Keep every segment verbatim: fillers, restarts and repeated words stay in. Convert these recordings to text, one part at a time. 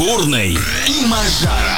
Бурный и Мажара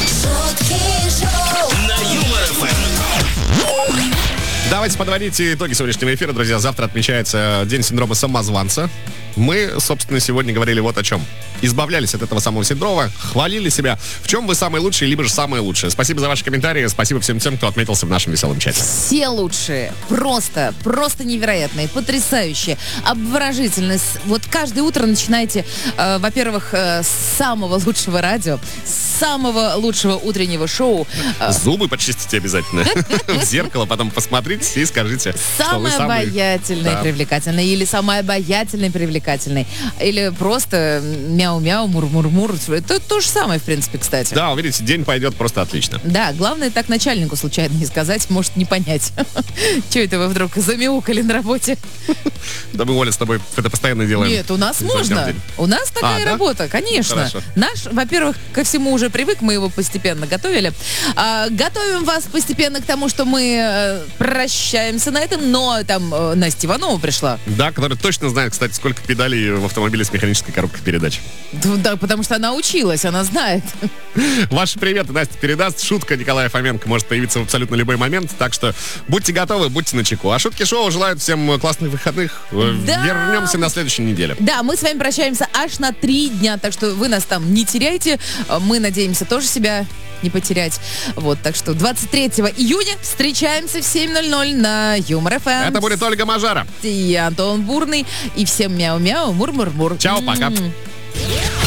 на Юмор эф эм. Давайте подводите итоги сегодняшнего эфира, друзья. Завтра отмечается День синдрома самозванца. Мы, собственно, сегодня говорили вот о чем. Избавлялись от этого самого синдрома, хвалили себя. В чем вы самые лучшие, либо же самые лучшие. Спасибо за ваши комментарии, спасибо всем тем, кто отметился в нашем веселом чате. Все лучшие. Просто, просто невероятные, потрясающие, обворожительные. Вот каждое утро начинайте, э, во-первых, э, с самого лучшего радио, с самого лучшего утреннего шоу. Э, Зубы почистите обязательно. В зеркало потом посмотрите и скажите, что вы Самое самый... обаятельное и Да. привлекательное. Или самое обаятельное и привлекательное. Или просто мяу-мяу, мур-мур-мур. Это то же самое, в принципе, кстати. Да, увидите, день пойдет просто отлично. Да, главное так начальнику случайно не сказать, может не понять. Че это вы вдруг замяукали на работе? Да мы, Оля, с тобой это постоянно делаем. Нет, у нас изо дня в можно. день. У нас такая А, да? работа, конечно. Хорошо. Наш, во-первых, ко всему уже привык, мы его постепенно готовили. А, готовим вас постепенно к тому, что мы э, прощаемся на этом, но там э, Настя Иванова пришла. Да, который точно знает, кстати, сколько педалей в автомобиле с механической коробкой передач. Да, да, потому что она училась, она знает. Ваши приветы Настя передаст. Шутка Николая Фоменко может появиться в абсолютно любой момент. Так что будьте готовы, будьте начеку. А шутки шоу желают всем классных выходных. Да. Вернемся на следующей неделе. Да, мы с вами прощаемся аж на три дня, так что вы нас там не теряйте. Мы надеемся тоже себя не потерять. Вот, так что двадцать третьего июня встречаемся в семь ноль ноль на Юмор эф эм. Это будет Ольга Мажара. И Антон Бурный. И всем мяу-мяу, мур-мур-мур. Чао, пока. М-м.